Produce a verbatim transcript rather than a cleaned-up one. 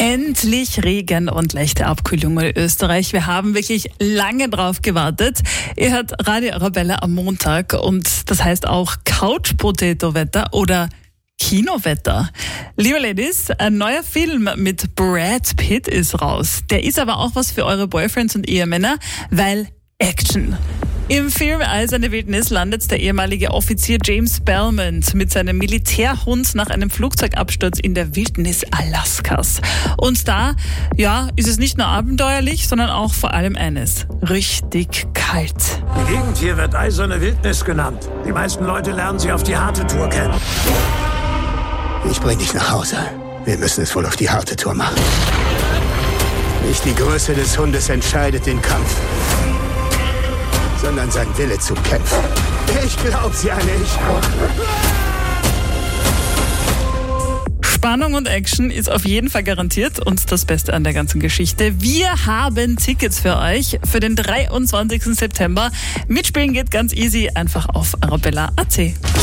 Endlich Regen und leichte Abkühlung in Österreich. Wir haben wirklich lange drauf gewartet. Ihr hört Radio Arabella am Montag und das heißt auch Couch-Potato-Wetter oder Kinowetter. Liebe Ladies, ein neuer Film mit Brad Pitt ist raus. Der ist aber auch was für eure Boyfriends und Ehemänner, weil Action. Im Film Eiserne Wildnis landet der ehemalige Offizier James Belmont mit seinem Militärhund nach einem Flugzeugabsturz in der Wildnis Alaskas. Und da, ja, ist es nicht nur abenteuerlich, sondern auch vor allem eines: richtig kalt. Die Gegend hier wird Eiserne Wildnis genannt. Die meisten Leute lernen sie auf die harte Tour kennen. Ich bring dich nach Hause. Wir müssen es wohl auf die harte Tour machen. Nicht die Größe des Hundes entscheidet den Kampf, sondern sein Wille zu kämpfen. Ich glaub's ja nicht. Spannung und Action ist auf jeden Fall garantiert und das Beste an der ganzen Geschichte: wir haben Tickets für euch für den dreiundzwanzigsten September. Mitspielen geht ganz easy, einfach auf arabella punkt a t.